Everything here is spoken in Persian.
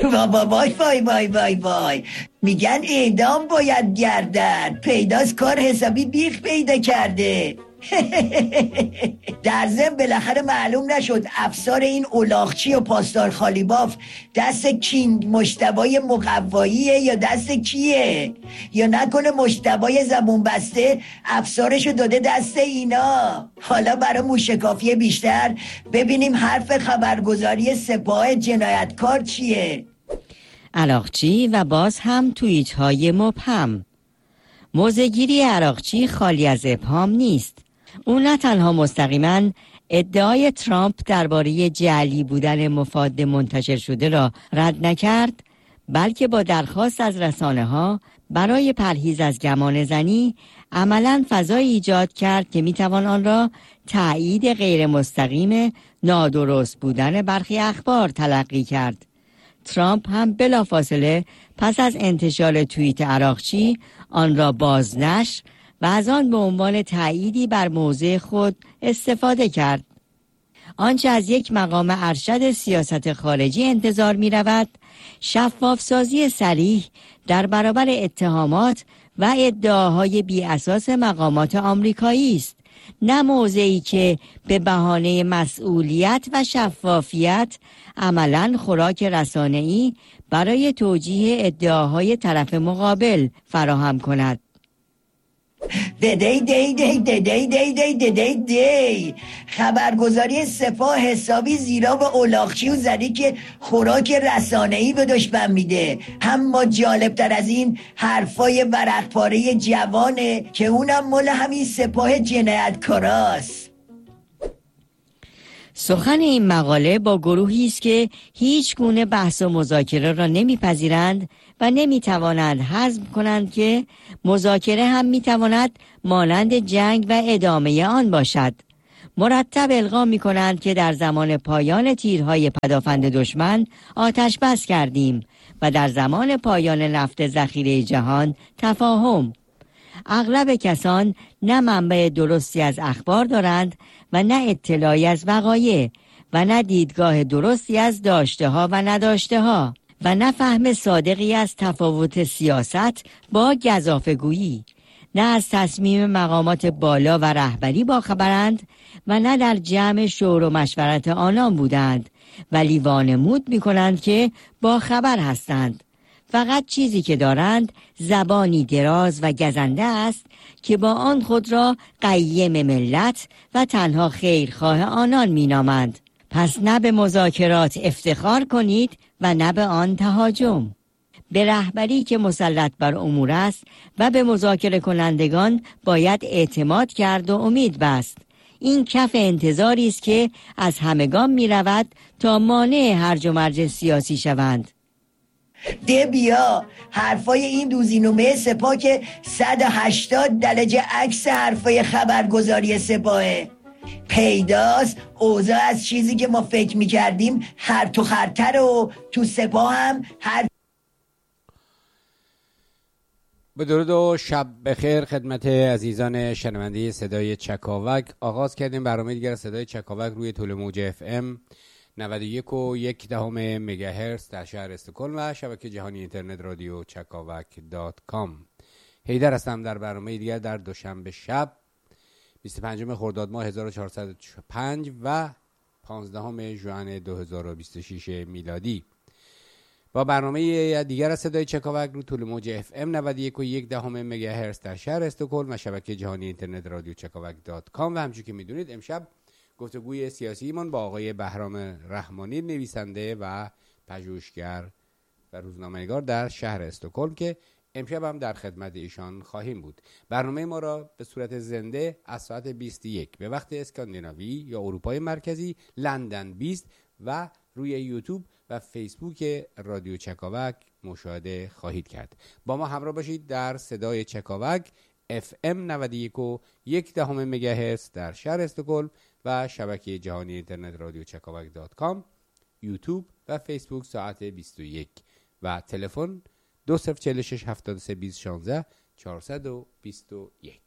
وای وای وای وای وای، میگن اعدام باید گردن، پیداست کار حسابی بیخ پیدا کرده. در ضمن بالاخره معلوم نشد افسار این اولاغچی و پاسدار خالیباف دست کینگ مجتبی مقواییه یا دست کیه؟ یا نکنه مجتبی زبون بسته افسارشو داده دست اینا؟ حالا برای موشکافی بیشتر ببینیم حرف خبرگزاری سپاه جنایتکار چیه. عراقچی و باز هم توییت های مبهم. موضع‌گیری عراقچی خالی از ابهام نیست. او نه تنها مستقیما ادعای ترامپ درباره جعلی بودن مفاد منتشر شده را رد نکرد، بلکه با درخواست از رسانه‌ها برای پرهیز از گمان زنی عملاً فضایی ایجاد کرد که میتوان آن را تأیید غیر مستقیم نادرست بودن برخی اخبار تلقی کرد. ترامپ هم بلافاصله پس از انتشار توییت عراقچی آن را بازنشر و از آن به عنوان تأییدی بر موضع خود استفاده کرد. آنچه از یک مقام ارشد سیاست خارجی انتظار می رود، شفاف سازی صریح در برابر اتهامات و ادعاهای بی اساس مقامات آمریکایی است، نه موضعی که به بهانه مسئولیت و شفافیت عملاً خوراک رسانه‌ای برای توجیه ادعاهای طرف مقابل فراهم کند. دی خبرگزاری سپاه حسابی زیرا به اولاغچی و زدی که خوراک رسانه‌ای به دشمن میده. اما جالبتر از این حرفای ورقپاره جوانه که اونم مال همین سپاه جنایتکاراست. سخن این مقاله با گروهی است که هیچ گونه بحث و مذاکره را نمیپذیرند و نمیتوانند هضم کنند که مذاکره هم میتواند مانند جنگ و ادامه آن باشد. مرتب القا میکنند که در زمان پایان تیرهای پدافند دشمن آتش بس کردیم و در زمان پایان نفت ذخیره جهان تفاهم. اغلب کسان نه منبع درستی از اخبار دارند و نه اطلاعی از وقایع و نه دیدگاه درستی از داشته ها و نداشته ها و نه فهم صادقی از تفاوت سیاست با گزافه‌گویی. نه از تصمیم مقامات بالا و رهبری باخبرند و نه در جمع شور و مشورت آنان بودند، ولی وانمود می کنند که باخبر هستند. فقط چیزی که دارند زبانی دراز و گزنده است که با آن خود را قیم ملت و تنها خیرخواه آنان می نامند. پس نه به مذاکرات افتخار کنید و نه به آن تهاجم. به رهبری که مسلط بر امور است و به مذاکره کنندگان باید اعتماد کرد و امید بست. این کف انتظاری است که از همگان می رود تا مانع هرج و مرج سیاسی شوند. بیا حرفای این روزنامه سپاه که 180 درجه عکس حرفای خبرگزاری سپاهه. پیداست اوضاع از چیزی که ما فکر میکردیم هر تو خرتر و تو سپاه هم هر. با درود و شب بخیر خدمت عزیزان شنونده صدای چکاوک. آغاز کردیم برنامه دیگر صدای چکاوک روی طول موج FM 91.1 مگاهرتز در شهر استکهلم و شبکه جهانی اینترنت رادیو چکاوک.com. حیدر هستم در برنامه دیگر در دوشنبه شب 25 خرداد ماه 1405 و 15 ژوئن 2026 میلادی. با برنامه دیگر از صدای چکاوک رو طول موج FM 91.1 مگاهرتز در شهر استکهلم و شبکه جهانی اینترنت رادیو چکاوک.com. و همچون که میدونید امشب گفتگوی سیاسی من با آقای بهرام رحمانی، نویسنده و پژوهشگر و روزنامه‌نگار در شهر استکهلم که امشب هم در خدمت ایشان خواهیم بود. برنامه ما را به صورت زنده از ساعت 21 به وقت اسکاندیناوی یا اروپای مرکزی لندن 20 و روی یوتیوب و فیسبوک رادیو چکاوک مشاهده خواهید کرد. با ما همراه باشید در صدای چکاوک FM 91.1 مگاهرتز در شهر استکهلم و شبکه جهانی اینترنت رادیو چکاوک.com، یوتیوب و فیسبوک ساعت 21 و تلفن 2046 73 20 16 421.